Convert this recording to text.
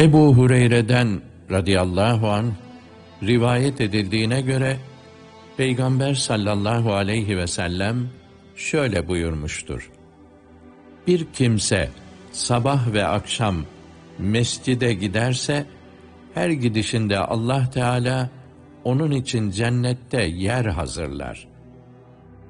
Ebu Hureyre'den radıyallahu anh rivayet edildiğine göre Peygamber sallallahu aleyhi ve sellem şöyle buyurmuştur: Bir kimse sabah ve akşam mescide giderse, her gidişinde Allah Teala onun için cennette yer hazırlar.